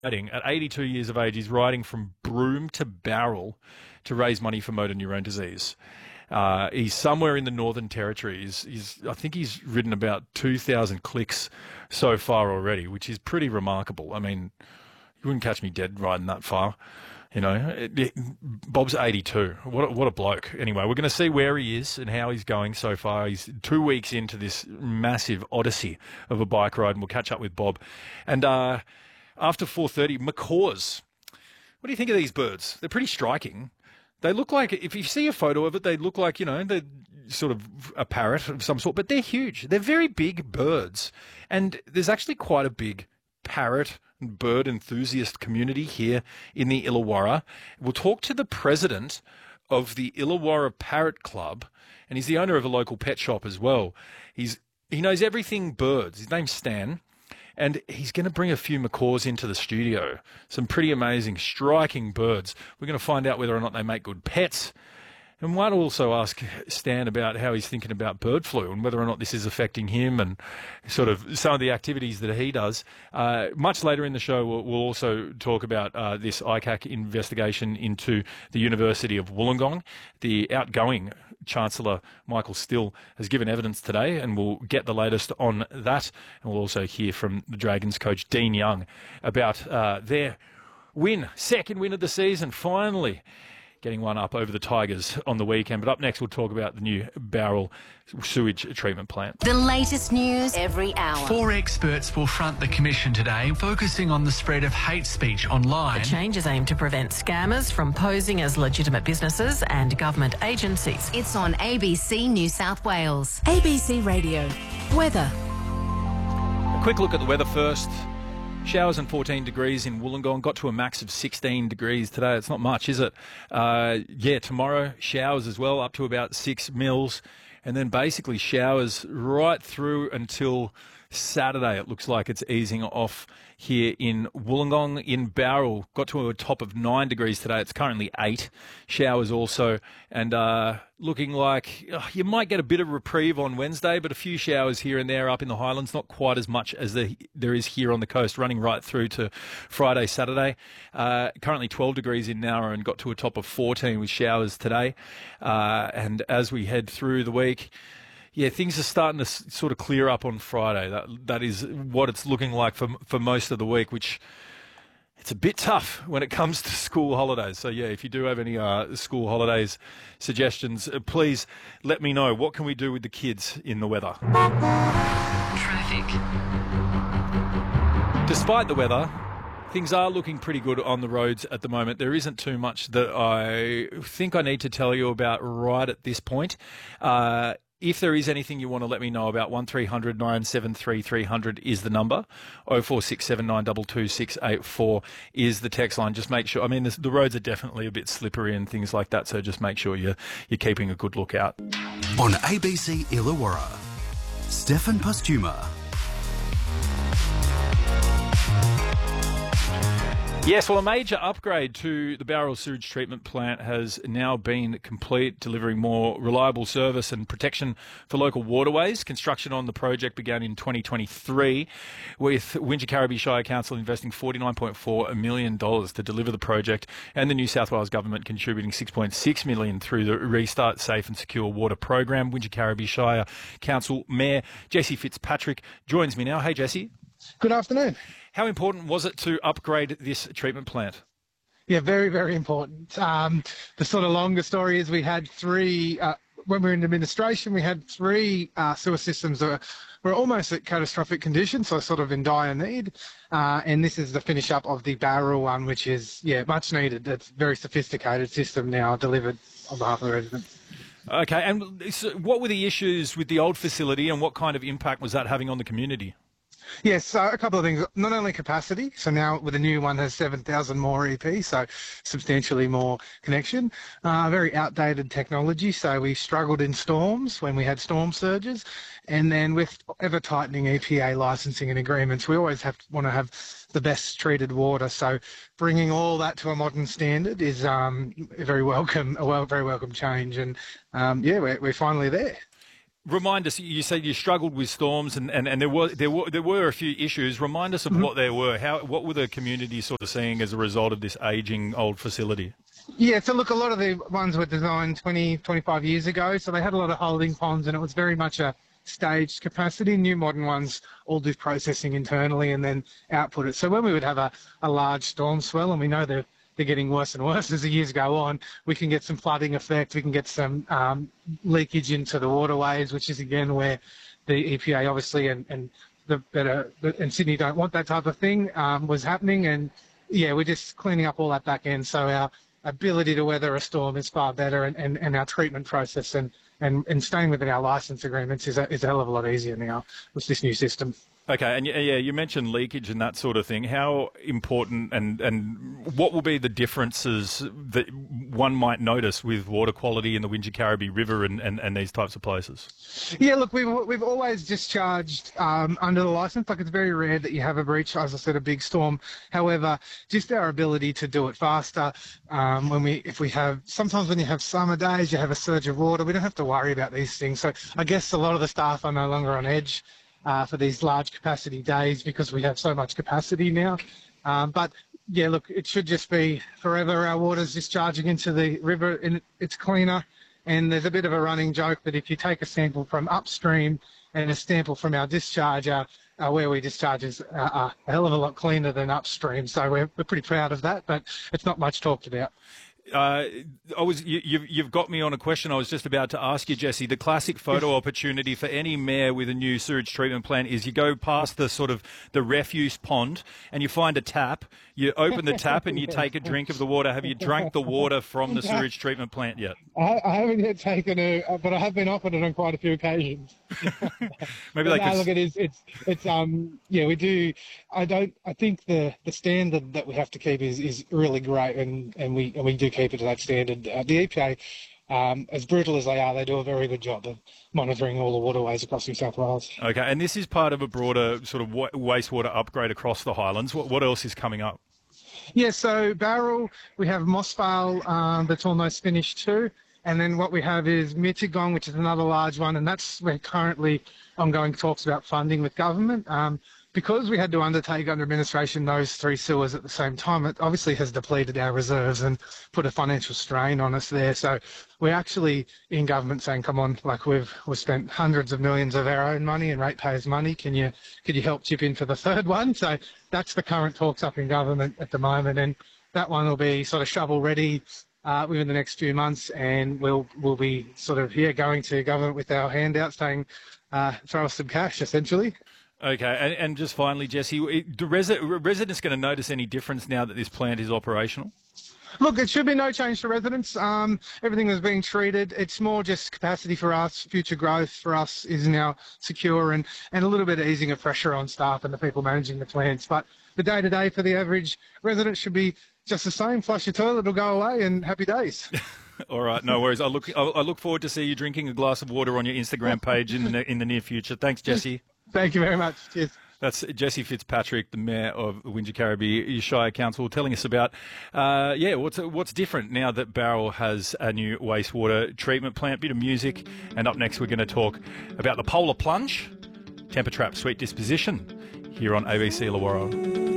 At 82 years of age, he's riding from Broome to Bowral to raise money for motor neurone disease. He's somewhere in the Northern Territory. I think he's ridden about 2,000 clicks so far already, which is pretty remarkable. I mean, you wouldn't catch me dead riding that far. Bob's 82. What a bloke. Anyway, we're going to see where he is and how he's going so far. He's 2 weeks into this massive odyssey of a bike ride, and we'll catch up with Bob. And after 4:30, macaws. What do you think of these birds? They're pretty striking. They look like, if you see a photo of it, they look like, they're sort of a parrot of some sort, but they're huge. They're very big birds. And there's actually quite a big parrot and bird enthusiast community here in the Illawarra. We'll talk to the president of the Illawarra Parrot Club, and he's the owner of a local pet shop as well. He knows everything birds. His name's Stan. And he's going to bring a few macaws into the studio. Some pretty amazing, striking birds. We're going to find out whether or not they make good pets. And might also ask Stan about how he's thinking about bird flu and whether or not this is affecting him and sort of some of the activities that he does. Much later in the show, we'll also talk about this ICAC investigation into the University of Wollongong. The outgoing Chancellor, Michael Still, has given evidence today, and we'll get the latest on that. And we'll also hear from the Dragons coach, Dean Young, about their second win of the season, finally getting one up over the Tigers on the weekend. But up next, we'll talk about the new Bowral sewage treatment plant. The latest news every hour. 4 experts will front the commission today, focusing on the spread of hate speech online. The changes aim to prevent scammers from posing as legitimate businesses and government agencies. It's on ABC New South Wales. ABC Radio. Weather. A quick look at the weather first. Showers and 14 degrees in Wollongong. Got to a max of 16 degrees today. It's not much, is it? Tomorrow, showers as well, up to about 6 mils. And then basically showers right through until Saturday. It looks like it's easing off here in Wollongong. In Bowral, got to a top of 9 degrees today. It's currently 8. Showers also. And looking like you might get a bit of reprieve on Wednesday, but a few showers here and there up in the Highlands. Not quite as much as there is here on the coast, running right through to Friday, Saturday. Currently 12 degrees in Nowra and got to a top of 14 with showers today. And as we head through the week, things are starting to sort of clear up on Friday. That is what it's looking like for most of the week, which it's a bit tough when it comes to school holidays. So, if you do have any school holidays suggestions, please let me know. What can we do with the kids in the weather? Traffic. Despite the weather, things are looking pretty good on the roads at the moment. There isn't too much that I think I need to tell you about right at this point. If there is anything you want to let me know about, 1300 973 300 is the number. 0467922684 is the text line. Just make sure, the roads are definitely a bit slippery and things like that, so just make sure you're keeping a good lookout. On ABC Illawarra, Stefan Postuma. Yes, well, a major upgrade to the Bowral sewage treatment plant has now been complete, delivering more reliable service and protection for local waterways. Construction on the project began in 2023, with Wingecarribee Shire Council investing $49.4 million to deliver the project, and the New South Wales Government contributing $6.6 million through the Restart Safe and Secure Water program. Wingecarribee Shire Council Mayor Jessie Fitzpatrick joins me now. Hey, Jessie. Good afternoon. How important was it to upgrade this treatment plant? Yeah, very, very important. The sort of longer story is we had 3, when we were in administration, we had 3 sewer systems that were almost at catastrophic condition, so sort of in dire need. And this is the finish up of the Bowral one, which is, much needed. It's a very sophisticated system now delivered on behalf of the residents. Okay, and so what were the issues with the old facility and what kind of impact was that having on the community? Yes, a couple of things. Not only capacity, so now with the new one has 7,000 more EP, so substantially more connection. Very outdated technology, so we struggled in storms when we had storm surges. And then with ever-tightening EPA licensing and agreements, we always want to have the best treated water. So bringing all that to a modern standard is a very welcome change. And we're finally there. Remind us. You said you struggled with storms, and there were a few issues. Remind us of what there were. What were the community sort of seeing as a result of this aging old facility? Yeah, so look, a lot of the ones were designed 20, 25 years ago, so they had a lot of holding ponds, and it was very much a staged capacity. New modern ones all do processing internally and then output it. So when we would have a large storm swell, and we know they're getting worse and worse as the years go on, we can get some flooding effect, we can get some leakage into the waterways, which is again where the EPA obviously and Sydney don't want that type of thing was happening. And yeah, we're just cleaning up all that back end, so our ability to weather a storm is far better, and our treatment process and staying within our license agreements is a hell of a lot easier now with this new system. Okay, and yeah, you mentioned leakage and that sort of thing. How important and what will be the differences that one might notice with water quality in the Wingecarribee River and these types of places? Yeah, look, we've always discharged under the licence. Like, it's very rare that you have a breach, as I said, a big storm. However, just our ability to do it faster. Sometimes when you have summer days, you have a surge of water. We don't have to worry about these things. So I guess a lot of the staff are no longer on edge for these large capacity days because we have so much capacity now. But yeah, look, it should just be forever our water's discharging into the river, and it's cleaner. And there's a bit of a running joke that if you take a sample from upstream and a sample from our discharger, where we discharge is a hell of a lot cleaner than upstream. So we're pretty proud of that, but it's not much talked about. You've got me on a question I was just about to ask you, Jesse. The classic photo opportunity for any mayor with a new sewage treatment plant is you go past the refuse pond and you find a tap. You open the tap and you take a drink of the water. Have you drank the water from the sewage treatment plant yet? I haven't yet taken it, but I have been offered it on quite a few occasions. Maybe they could. Look, we do. I think the standard that we have to keep is really great, and we do keep it to that standard. The EPA, as brutal as they are, they do a very good job of monitoring all the waterways across New South Wales. Okay, and this is part of a broader sort of wastewater upgrade across the Highlands. What else is coming up? Yeah, so Bowral, we have Mossvale that's almost finished too. And then what we have is Mittagong, which is another large one, and that's where currently ongoing talks about funding with government. Because we had to undertake under administration those three sewers at the same time, it obviously has depleted our reserves and put a financial strain on us there. So we're actually in government saying, come on, like we've spent hundreds of millions of our own money and ratepayers' money. Can you help chip in for the third one? So that's the current talks up in government at the moment, and that one will be sort of shovel ready within the next few months, and we'll be sort of going to government with our handouts saying, throw us some cash, essentially. Okay, and just finally, Jesse, do residents going to notice any difference now that this plant is operational? Look, it should be no change to residents. Everything is being treated. It's more just capacity for us. Future growth for us is now secure, and a little bit of easing of pressure on staff and the people managing the plants. But the day-to-day for the average resident should be just the same. Flush your toilet, it'll go away, and happy days. All right, no worries. I look forward to see you drinking a glass of water on your Instagram page in the near future. Thanks, Jesse. Thank you very much. Cheers. That's Jesse Fitzpatrick, the Mayor of Wingecarribee Shire Council, telling us about, what's different now that Bowral has a new wastewater treatment plant. Bit of music, and up next we're going to talk about the polar plunge, temper trap, sweet disposition, here on ABC Illawarra.